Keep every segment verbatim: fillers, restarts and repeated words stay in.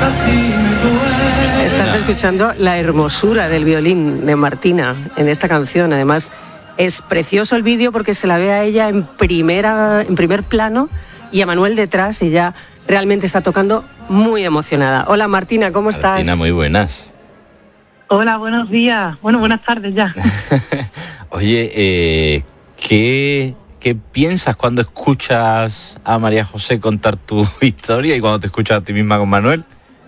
Estás escuchando la hermosura del violín de Martina en esta canción. Además, es precioso el vídeo porque se la ve a ella en primera, en primer plano y a Manuel detrás. Ella realmente está tocando muy emocionada. Hola Martina, ¿cómo estás? Martina, muy buenas. Hola, buenos días. Bueno, buenas tardes ya. Oye, eh, ¿qué, ¿qué piensas cuando escuchas a María José contar tu historia y cuando te escuchas a ti misma con Manuel?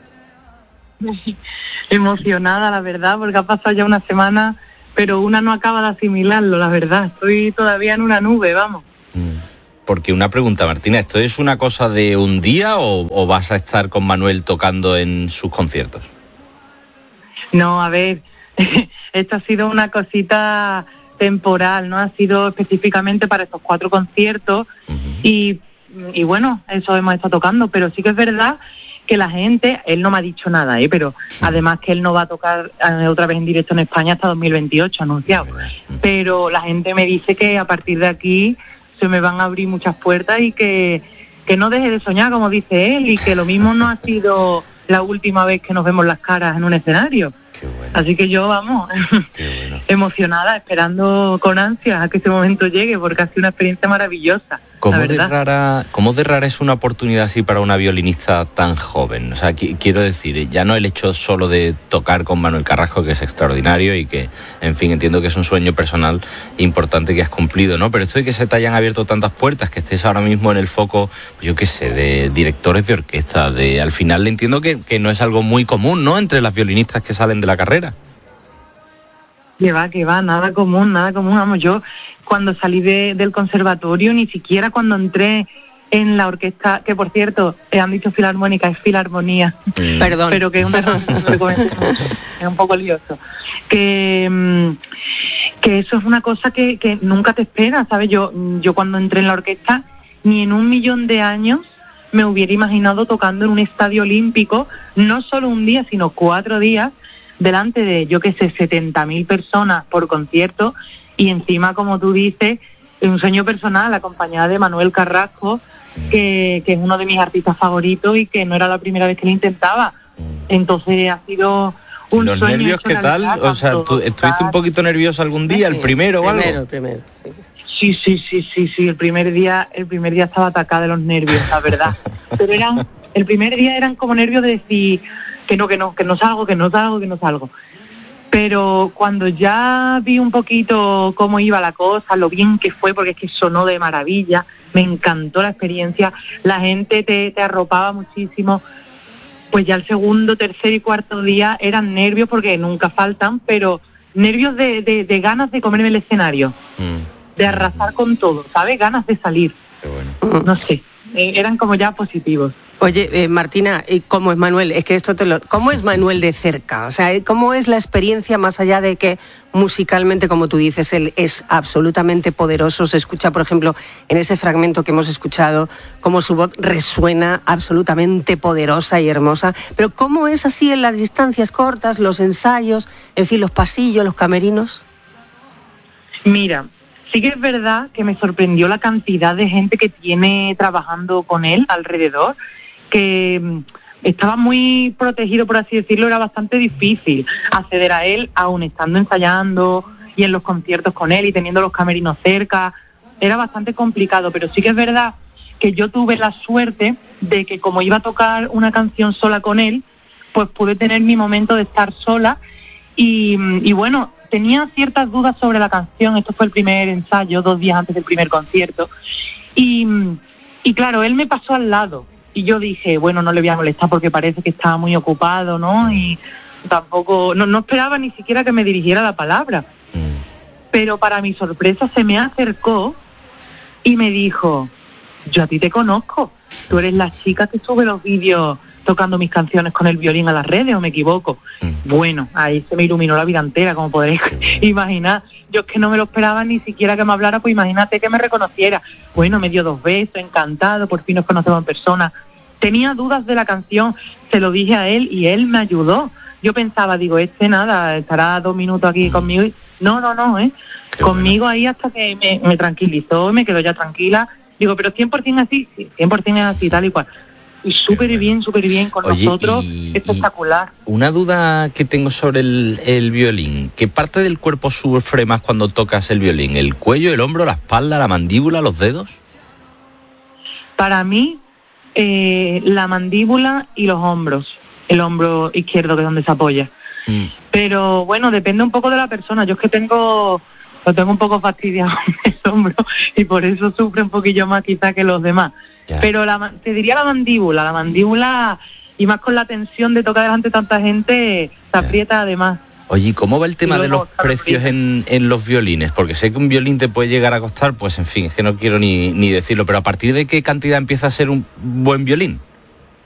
Emocionada, la verdad, porque ha pasado ya una semana, pero una no acaba de asimilarlo, la verdad. Estoy todavía en una nube, vamos. Porque una pregunta, Martina, ¿esto es una cosa de un día o, o vas a estar con Manuel tocando en sus conciertos? No, a ver, esto ha sido una cosita temporal, ¿no? Ha sido específicamente para estos cuatro conciertos uh-huh. y, y bueno, eso hemos estado tocando, pero sí que es verdad que la gente, él no me ha dicho nada, ¿eh? Pero uh-huh. además que él no va a tocar eh, otra vez en directo en España hasta dos mil veintiocho, anunciado. Uh-huh. Pero la gente me dice que a partir de aquí se me van a abrir muchas puertas y que, que no deje de soñar, como dice él, y que lo mismo no ha sido la última vez que nos vemos las caras en un escenario. Qué bueno. Así que yo, vamos, bueno. emocionada, esperando con ansias a que ese momento llegue, porque ha sido una experiencia maravillosa. ¿Cómo de rara, cómo de rara es una oportunidad así para una violinista tan joven? O sea, qu- quiero decir, ya no el hecho solo de tocar con Manuel Carrasco, que es extraordinario y que, en fin, entiendo que es un sueño personal importante que has cumplido, ¿no? Pero esto de que se te hayan abierto tantas puertas, que estés ahora mismo en el foco, yo qué sé, de directores de orquesta, de al final entiendo que, que no es algo muy común, ¿no?, entre las violinistas que salen de la carrera. Que va, que va, nada común, nada común. Vamos, yo cuando salí de, del conservatorio, ni siquiera cuando entré en la orquesta, que por cierto, eh, han dicho filarmónica, es filarmonía. Mm. Perdón. Pero que es un, es un poco lioso. Que, que eso es una cosa que, que nunca te esperas, ¿sabes? Yo, yo cuando entré en la orquesta, ni en un millón de años me hubiera imaginado tocando en un estadio olímpico, no solo un día, sino cuatro días, delante de, yo qué sé, setenta mil personas por concierto, y encima, como tú dices, un sueño personal, acompañada de Manuel Carrasco, que, que es uno de mis artistas favoritos y que no era la primera vez que lo intentaba. Entonces ha sido un ¿Los sueño. nervios qué tal? O sea, ¿tú estuviste un poquito nervioso algún día, sí, el primero o algo? Primero, primero. Sí, sí, sí, sí, sí, el primer día, el primer día estaba atacada de los nervios, la verdad. Pero eran, el primer día eran como nervios de decir que no, que no, que no salgo, que no salgo, que no salgo. Pero cuando ya vi un poquito cómo iba la cosa, lo bien que fue, porque es que sonó de maravilla, me encantó la experiencia, la gente te, te arropaba muchísimo, pues ya el segundo, tercer y cuarto día eran nervios, porque nunca faltan, pero nervios de, de, de ganas de comerme el escenario, mm. de arrasar con todo, ¿sabes? Ganas de salir. Qué bueno. No sé. Eran como ya positivos. Oye, eh, Martina, ¿cómo es Manuel? Es que esto te lo... ¿Cómo es Manuel de cerca? O sea, ¿cómo es la experiencia más allá de que musicalmente, como tú dices, él es absolutamente poderoso? Se escucha, por ejemplo, en ese fragmento que hemos escuchado, cómo su voz resuena absolutamente poderosa y hermosa. Pero ¿cómo es así en las distancias cortas, los ensayos, en fin, los pasillos, los camerinos? Mira, sí que es verdad que me sorprendió la cantidad de gente que tiene trabajando con él alrededor, que estaba muy protegido, por así decirlo, era bastante difícil acceder a él, aún estando ensayando y en los conciertos con él y teniendo los camerinos cerca, era bastante complicado, pero sí que es verdad que yo tuve la suerte de que como iba a tocar una canción sola con él, pues pude tener mi momento de estar sola y, y bueno, tenía ciertas dudas sobre la canción. Esto fue el primer ensayo, dos días antes del primer concierto. Y, y claro, él me pasó al lado. Y yo dije, bueno, no le voy a molestar porque parece que estaba muy ocupado, ¿no? Y tampoco, no, no esperaba ni siquiera que me dirigiera la palabra. Pero para mi sorpresa se me acercó y me dijo, yo a ti te conozco. Tú eres la chica que sube los vídeos tocando mis canciones con el violín a las redes, ¿o me equivoco? Mm. Bueno, ahí se me iluminó la vida entera, como podréis imaginar. Yo es que no me lo esperaba ni siquiera que me hablara, pues imagínate que me reconociera. Bueno, me dio dos besos, encantado, por fin nos conocemos en persona. Tenía dudas de la canción, se lo dije a él y él me ayudó. Yo pensaba, digo, este nada, estará dos minutos aquí conmigo. Y... No, no, no, ¿eh? Qué conmigo bueno. Ahí hasta que me, me tranquilizó, me quedó ya tranquila. Digo, pero cien por ciento así, sí, cien por ciento es así, tal y cual. y súper bien, súper bien con Oye, nosotros, y, espectacular. Y una duda que tengo sobre el, el violín, ¿qué parte del cuerpo sufre más cuando tocas el violín? ¿El cuello, el hombro, la espalda, la mandíbula, los dedos? Para mí, eh, la mandíbula y los hombros, el hombro izquierdo que es donde se apoya. Mm. Pero bueno, depende un poco de la persona. Yo es que tengo, lo tengo un poco fastidiado el hombro y por eso sufre un poquillo más quizá que los demás. Ya. Pero la, te diría la mandíbula, la mandíbula, y más con la tensión de tocar delante de tanta gente, se aprieta además. Oye, ¿y cómo va el tema de los precios en, en los violines? Porque sé que un violín te puede llegar a costar, pues en fin, es que no quiero ni, ni decirlo, pero ¿a partir de qué cantidad empieza a ser un buen violín?